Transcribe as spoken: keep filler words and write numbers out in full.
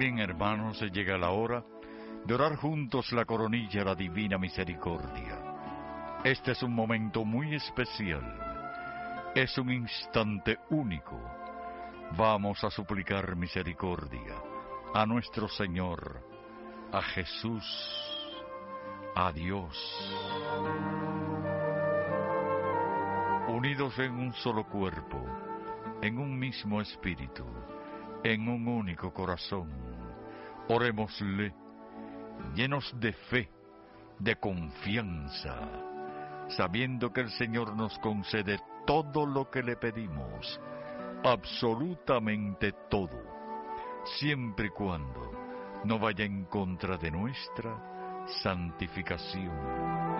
Bien, hermanos, llega la hora de orar juntos la coronilla a la divina misericordia. Este es un momento muy especial. Es un instante único. Vamos a suplicar misericordia a nuestro Señor, a Jesús, a Dios. Unidos en un solo cuerpo, en un mismo espíritu, en un único corazón, orémosle, llenos de fe, de confianza, sabiendo que el Señor nos concede todo lo que le pedimos, absolutamente todo, siempre y cuando no vaya en contra de nuestra santificación.